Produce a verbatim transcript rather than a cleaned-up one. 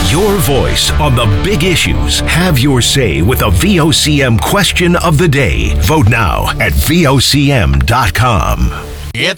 Your voice on the big issues. Have your say with the V O C M question of the day. Vote now at V O C M dot com. It's